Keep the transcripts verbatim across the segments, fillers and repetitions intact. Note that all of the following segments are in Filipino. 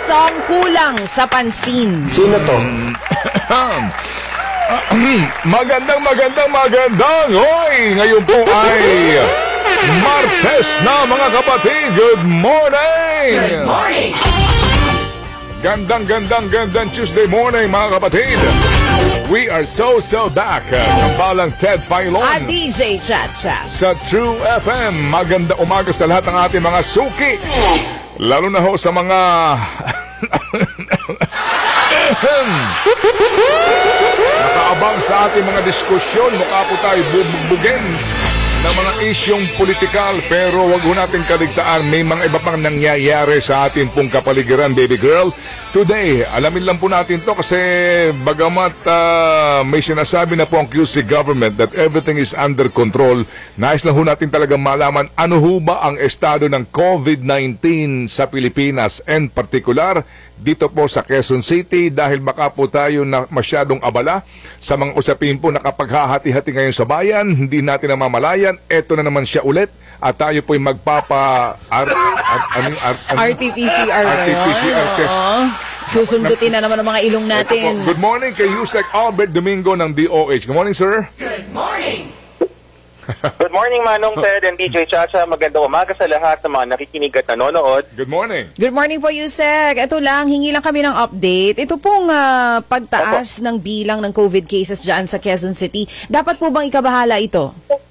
isang kulang sa pansin. Sino to? Magandang, magandang, magandang. Hoy, ngayon po ay Martes na, mga kapatid. Good morning! Good morning! Gandang, gandang, gandang Tuesday morning, mga kapatid. We are so, so back. Kampalang Ted Filon At D J Chacha sa True F M. Maganda umaga sa lahat ng ating mga suki. Lalo na ho sa mga nakaabang sa ating mga diskusyon. Mukha po tayo bubugbugin ng mga isyong politikal, pero wag ho natin kaligtaan, may mga iba pang nangyayari sa ating pong kapaligiran, baby girl. Today, alamin lang po natin to kasi bagamat uh, may sinasabi na po ang Q C government that everything is under control, nais lang ho natin talagang malaman ano ho ba ang estado ng COVID nineteen sa Pilipinas, and particular dito po sa Quezon City, dahil baka po tayo na masyadong abala sa mga usapin po na kapag hahati-hati ngayon sa bayan, hindi natin namamalayan. Eto na naman siya ulit at tayo po'y magpapa R, R, R, R, R T P C R R T P C R test. Susundutin na naman ang mga ilong natin. Good morning kay Yusek Albert Domingo ng D O H. Good morning, sir. Good morning! Good morning, Manong Ted and D J Chacha. Magandang umaga sa lahat ng mga nakikinig at nanonood. Good morning. Good morning po, Yusek. Ito lang, hingi lang kami ng update. Ito pong ah, pagtaas ng bilang ng COVID cases dyan sa Quezon City. Dapat po bang ikabahala ito?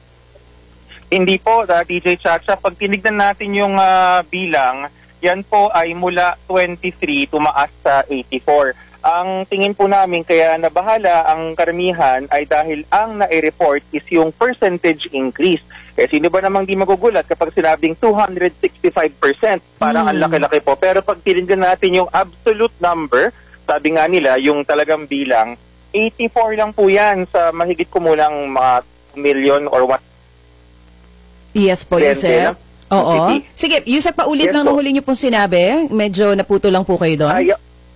Hindi po, uh, D J Chacha. Pag tinignan natin yung uh, bilang, yan po ay mula twenty-three tumaas sa eighty-four. Ang tingin po namin kaya nabahala ang karamihan ay dahil ang nai-report is yung percentage increase. Eh sino ba namang di magugulat kapag sinabing two hundred sixty-five percent? Parang Mm. ang laki-laki po. Pero pag tinignan natin yung absolute number, sabi nga nila, yung talagang bilang, eighty-four lang po yan sa mahigit kumulang mga million or what. Yes po, Twenty Yusek. lang? Oo. City. Sige, Yusek, paulit Yes lang po. ng huli niyo pong sinabi. Medyo naputo lang po kayo doon. Ay,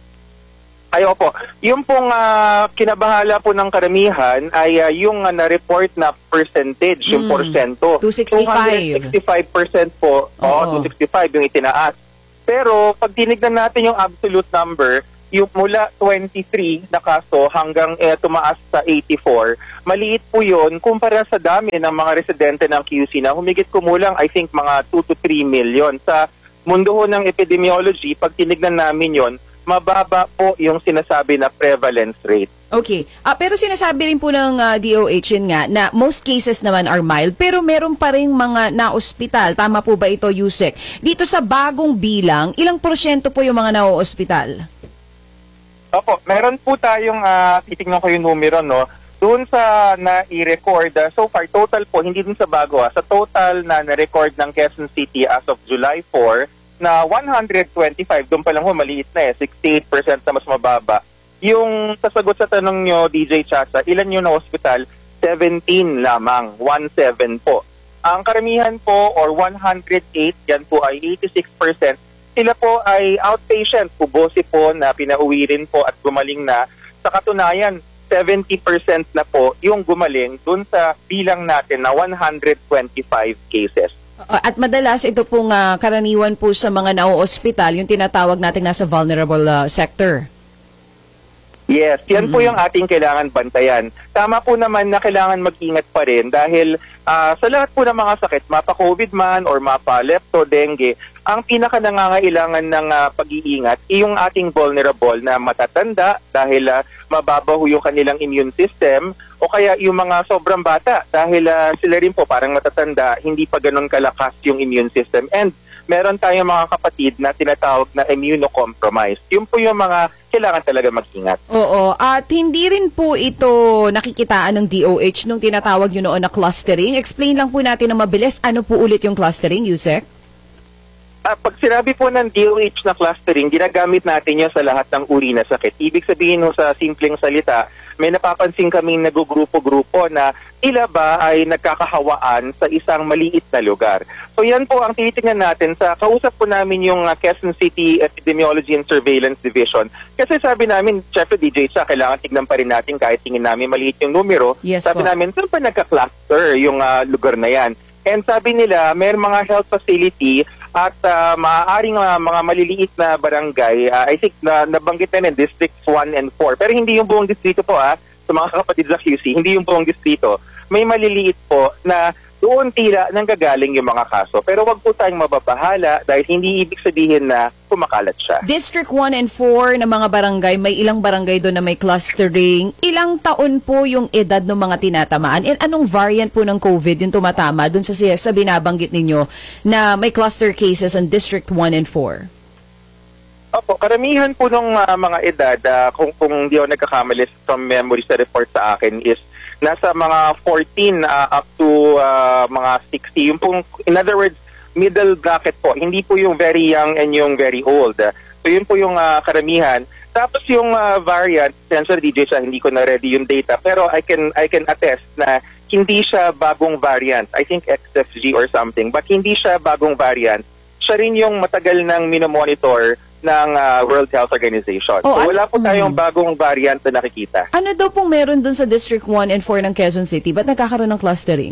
ay opo. Yung pong ah, kinabahala po ng karamihan ay ah, yung ah, na-report na percentage, yung Mm. porsyento. two sixty-five. two sixty-five percent po. Oo, Oo. two sixty-five yung itinaas. Pero pag tinignan natin yung absolute number, yung mula twenty-three na kaso hanggang eh, tumaas sa eighty-four, maliit po yun kumpara sa dami ng mga residente ng Q C na humigit kumulang, I think, mga two to three million. Sa mundo ho ng epidemiology, pag tinignan namin yon, mababa po yung sinasabi na prevalence rate. Okay. Ah, pero sinasabi rin po ng ah, D O H yun nga na most cases naman are mild, pero meron pa rin mga na-ospital. Tama po ba ito, Yusek? Dito sa bagong bilang, ilang porsyento po yung mga na-ospital? Opo, meron po tayong, uh, titignan ko yung numero, no? Doon sa na-i-record, uh, so far, total po, hindi dun sa bago, ah, sa total na na-record ng Quezon City as of July fourth, na one hundred twenty-five, doon pa lang ho, maliit na eh, sixty-eight percent na mas mababa. Yung sasagot sa tanong nyo, D J Chacha, ilan yung na-hospital? seventeen lamang, seventeen po. Ang karamihan po, or one hundred eight, yan po ay eighty-six percent, sila po ay outpatient, ubosi po na pinauwi rin po at gumaling na. Sa katunayan, seventy percent na po yung gumaling dun sa bilang natin na one hundred twenty-five cases. Uh, At madalas ito pong ah, karaniwan po sa mga na-ospital, yung tinatawag natin nasa vulnerable ah, sector. Yes, yan po yung ating kailangan bantayan. Tama po naman na kailangan mag-ingat pa rin dahil ah, sa lahat po ng mga sakit, mapa-COVID man or mapa-lepto, dengue, ang pinaka nangangailangan ng ah, pag-iingat ay yung ating vulnerable na matatanda dahil ah, mababaw yung kanilang immune system, o kaya yung mga sobrang bata dahil uh, sila rin po parang matatanda, hindi pa ganun kalakas yung immune system. And meron tayong mga kapatid na tinatawag na immunocompromised. Yun po yung mga kailangan talaga mag-ingat. Oo, at hindi rin po ito nakikitaan ng D O H nung tinatawag yun noon na clustering. Explain lang po natin na mabilis, ano po ulit yung clustering, Yusek? Ah, pag sinabi po ng D O H na clustering, ginagamit natin yun sa lahat ng uri na sakit. Ibig sabihin no, sa simpleng salita, may napapansin kaming nagugrupo-grupo na tila ba ay nagkakahawaan sa isang maliit na lugar. So yan po ang tinitingnan natin. Sa kausap po namin yung uh, Quezon City Epidemiology and Surveillance Division. Kasi sabi namin, Chef D J, sa kailangan tignan pa rin natin kahit tingin namin maliit yung numero. Yes, sabi po. namin, saan pa nagka-cluster yung uh, lugar na yan? And sabi nila, may mga health facility At uh, maaaring uh, mga maliliit na barangay, uh, I think na nabanggit na rin, Districts one and four. Pero hindi yung buong distrito po, ah, sa mga kapatid sa Q C, hindi yung buong distrito. May maliliit po na doon tila nanggagaling yung mga kaso. Pero wag po tayong mababahala dahil hindi ibig sabihin na kumakalat siya. District one and four na mga barangay, may ilang barangay doon na may clustering. Ilang taon po yung edad ng mga tinatamaan? And anong variant po ng COVID yung tumatama doon sa, sa binabanggit ninyo na may cluster cases on District one and four? Opo, karamihan po ng uh, mga edad, uh, kung, kung di ako nagkakamali from memory sa report sa akin, is nasa mga fourteen uh, up to uh, mga sixty. Yung pong, in other words, middle bracket po. Hindi po yung very young and yung very old. So yun po yung uh, karamihan. Tapos yung uh, variant, Sensor D J siya, hindi ko na ready yung data, pero I can I can attest na hindi siya bagong variant. I think X F G or something, but hindi siya bagong variant. Siya rin yung matagal nang minomonitor ng uh, World Health Organization. Oh, so ano- wala po tayong mm. bagong variant na nakikita. Ano daw pong meron doon sa District one and four ng Quezon City? Ba't nagkakaroon ng clustering?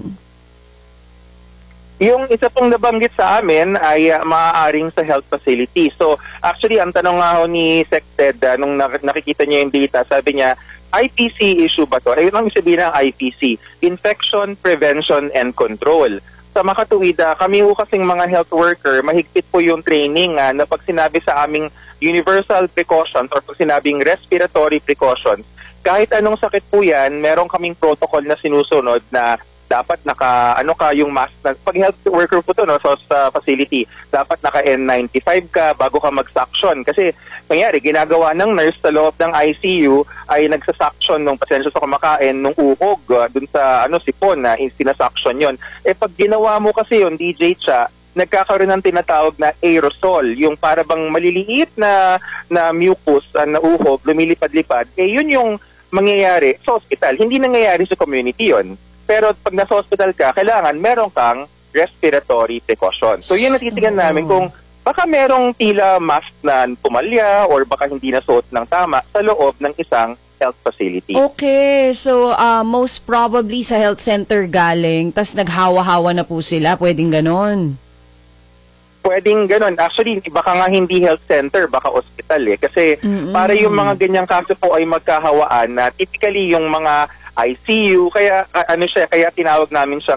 Yung isa pong nabanggit sa amin ay uh, maaaring sa health facility. So actually, ang tanong nga ho ni Sected, uh, nung nak- nakikita niya yung data, sabi niya, I P C issue ba to? Ayun ang sabihin ng I P C, Infection Prevention and Control. Sa makatuwid, uh, kami ho kasing mga health worker, mahigpit po yung training uh, na pag sinabi sa aming universal precautions or pag sinabing respiratory precautions, kahit anong sakit po yan, meron kaming protocol na sinusunod na dapat naka ano ka yung mask na, pag health worker po to no so sa facility dapat naka N ninety-five ka bago ka mag-suction kasi nangyari ginagawa ng nurse sa loob ng I C U ay nagsa-suction ng pasyente sa kumakain nung uhog uh, dun sa ano sipon na uh, sinasuction yon. Eh pag ginawa mo kasi yon D J Cha, nagkakaroon ng tinatawag na aerosol, yung para bang maliliit na na mucus uh, na uhog lumilipad-lipad, eh yun yung mangyayari sa hospital, hindi nangyayari sa community yon. Pero pag nasa hospital ka, kailangan meron kang respiratory precaution. So yun natitingnan namin kung baka merong tila mask na pumalya or baka hindi nasuot ng tama sa loob ng isang health facility. Okay, so uh, most probably sa health center galing, tas naghawa-hawa na po sila, pwedeng ganon. Pwedeng ganun. Actually, baka nga hindi health center, baka hospital eh. Kasi Mm-mm. para yung mga ganyang kaso po ay magkahawaan na typically yung mga I C U, kaya uh, ano siya, kaya tinawag namin siyang